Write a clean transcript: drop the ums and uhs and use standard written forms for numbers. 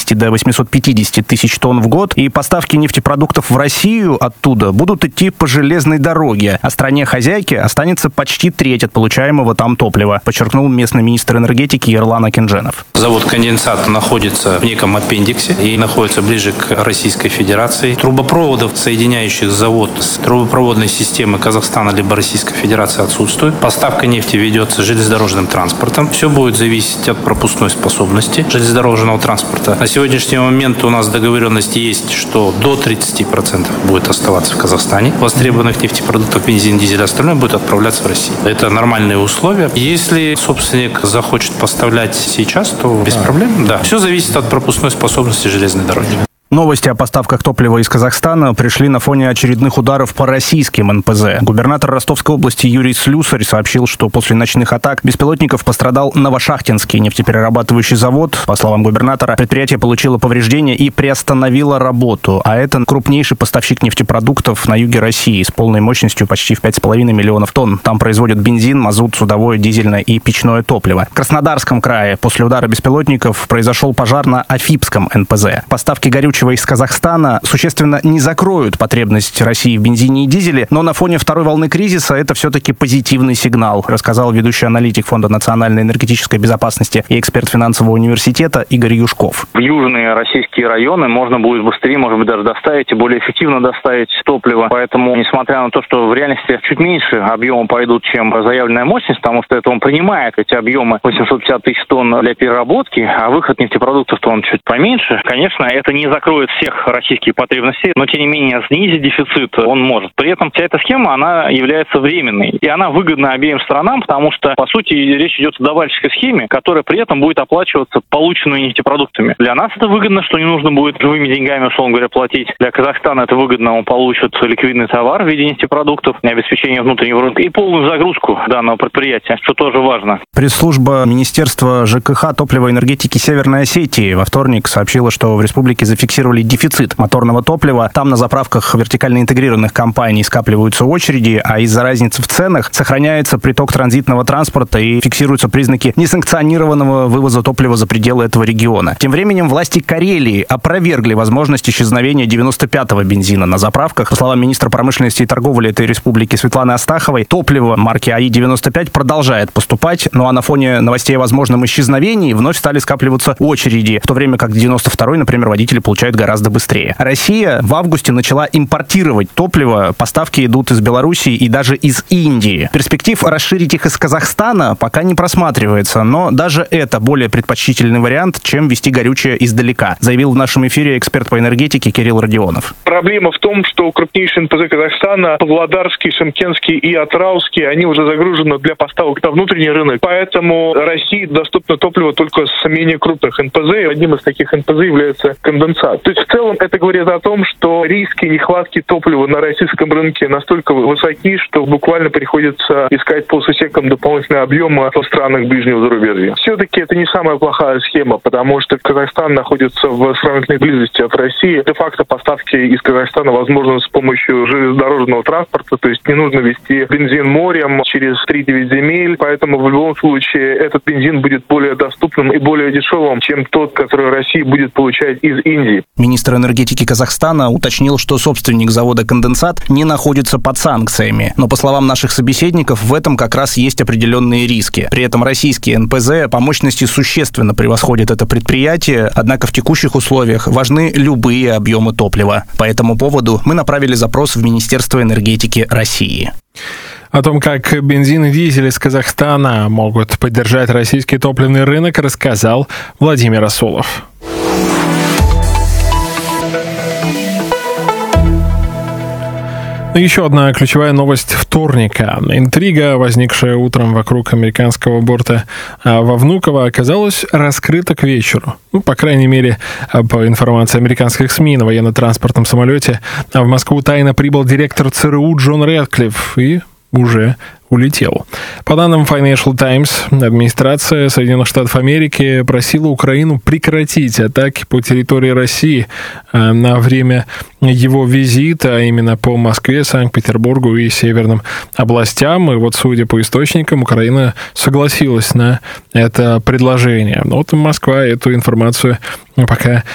850 до 850 тысяч тонн в год, и поставки нефтепродуктов в Россию оттуда будут идти по железной дороге, а стране-хозяйке останется почти треть от получаемого там топлива, подчеркнул местный министр энергетики Ерлан Акиндженов. Завод «Конденсат» находится в неком аппендиксе и находится ближе к Российской Федерации. Трубопроводов, соединяющих завод с трубопроводной системой Казахстана либо Российской Федерации, отсутствует. Поставка нефти ведется железнодорожным транспортом. Все будет зависеть от пропускной способности железнодорожного транспорта. На сегодняшний момент у нас договоренность есть, что до 30% будет оставаться в Казахстане востребованных нефтепродуктов, бензин, дизель, остальное будет отправляться в Россию. Это нормальные условия. Если собственник захочет поставлять сейчас, то без проблем, да. Все зависит от пропускной способности железной дороги. Новости о поставках топлива из Казахстана пришли на фоне очередных ударов по российским НПЗ. Губернатор Ростовской области Юрий Слюсарь сообщил, что после ночных атак беспилотников пострадал Новошахтинский нефтеперерабатывающий завод. По словам губернатора, предприятие получило повреждения и приостановило работу. А это крупнейший поставщик нефтепродуктов на юге России с полной мощностью почти в 5,5 миллионов тонн. Там производят бензин, мазут, судовое, дизельное и печное топливо. В Краснодарском крае после удара беспилотников произошел пожар на Афипском НПЗ. Поставки горючего из Казахстана существенно не закроют потребность России в бензине и дизеле, но на фоне второй волны кризиса это все-таки позитивный сигнал, рассказал ведущий аналитик Фонда национальной энергетической безопасности и эксперт финансового университета Игорь Юшков. В южные российские районы можно будет быстрее, может быть, даже доставить и более эффективно доставить топливо. Поэтому, несмотря на то, что в реальности чуть меньше объема пойдут, чем заявленная мощность, потому что это он принимает эти объемы 850 тысяч тонн для переработки, а выход нефтепродуктов-то он чуть поменьше. Конечно, это не закроет всех российских потребностей, но тем не менее снизить дефицит он может. При этом вся эта схема, она является временной, и она выгодна обеим сторонам, потому что, по сути, речь идет о добавочной схеме, которая при этом будет оплачиваться полученными нефтепродуктами. Для нас это выгодно, что не нужно будет живыми деньгами, условно говоря, платить. Для Казахстана это выгодно, он получит ликвидный товар в виде нефтепродуктов, обеспечение внутреннего рынка и полную загрузку данного предприятия, что тоже важно. Пресс-служба Министерства ЖКХ, топлива и энергетики Северной Осетии во вторник сообщила, что в республике зафиксировали дефицит моторного топлива. Там на заправках вертикально интегрированных компаний скапливаются очереди, а из-за разницы в ценах сохраняется приток транзитного транспорта и фиксируются признаки несанкционированного вывоза топлива за пределы этого региона. Тем временем власти Карелии опровергли возможность исчезновения 95-го бензина на заправках. По словам министра промышленности и торговли этой республики Светланы Астаховой, топливо марки АИ-95 продолжает поступать, ну а на фоне новостей о возможном исчезновении вновь стали скапливаться очереди, в то время как 92-й, например, водители получают гораздо быстрее. Россия в августе начала импортировать топливо. Поставки идут из Белоруссии и даже из Индии. Перспектив расширить их из Казахстана пока не просматривается, но даже это более предпочтительный вариант, чем везти горючее издалека, заявил в нашем эфире эксперт по энергетике Кирилл Родионов. Проблема в том, что крупнейшие НПЗ Казахстана, Павлодарский, Шымкентский и Атырауский, они уже загружены для поставок на внутренний рынок. Поэтому России доступно топливо только с менее крупных НПЗ. Одним из таких НПЗ является конденсат. То есть в целом это говорит о том, что риски нехватки топлива на российском рынке настолько высоки, что буквально приходится искать по сусекам дополнительные объемы в странах ближнего зарубежья. Все-таки это не самая плохая схема, потому что Казахстан находится в сравнительной близости от России. Де-факто поставки из Казахстана возможны с помощью железнодорожного транспорта, то есть не нужно везти бензин морем через 3-9 земель, поэтому в любом случае этот бензин будет более доступным и более дешевым, чем тот, который Россия будет получать из Индии. Министр энергетики Казахстана уточнил, что собственник завода «Конденсат» не находится под санкциями. Но, по словам наших собеседников, в этом как раз есть определенные риски. При этом российские НПЗ по мощности существенно превосходят это предприятие, однако в текущих условиях важны любые объемы топлива. По этому поводу мы направили запрос в Министерство энергетики России. О том, как бензин и дизель из Казахстана могут поддержать российский топливный рынок, рассказал Владимир Асулов. Еще одна ключевая новость вторника. Интрига, возникшая утром вокруг американского борта во Внуково, оказалась раскрыта к вечеру. По крайней мере, по информации американских СМИ, на военно-транспортном самолете в Москву тайно прибыл директор ЦРУ Джон Рэдклифф и уже улетел. По данным Financial Times, администрация Соединенных Штатов Америки просила Украину прекратить атаки по территории России на время его визита, а именно по Москве, Санкт-Петербургу и северным областям. И вот, судя по источникам, Украина согласилась на это предложение. Но вот Москва эту информацию пока